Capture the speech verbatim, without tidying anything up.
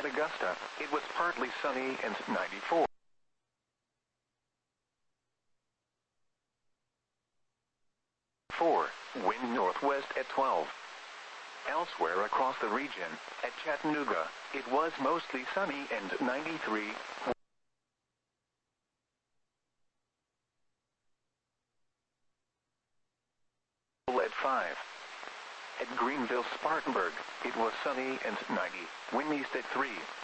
At Augusta, it was partly sunny and ninety-four. four. Wind northwest at twelve. Elsewhere across the region, at Chattanooga, it was mostly sunny and ninety-three. At five. At Greenville, Spartanburg, it was sunny and ninety. Wind east at three.